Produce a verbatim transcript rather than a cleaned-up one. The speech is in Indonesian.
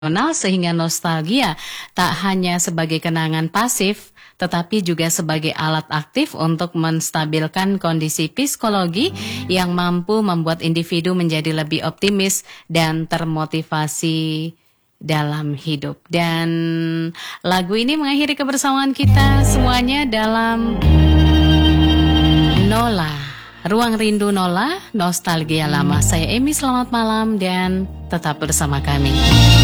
emosional sehingga nostalgia tak hanya sebagai kenangan pasif, tetapi juga sebagai alat aktif untuk menstabilkan kondisi psikologi yang mampu membuat individu menjadi lebih optimis dan termotivasi dalam hidup. Dan lagu ini mengakhiri kebersamaan kita semuanya dalam Nola, Ruang Rindu Nola, Nostalgia Lama. Saya Emi, selamat malam dan tetap bersama kami.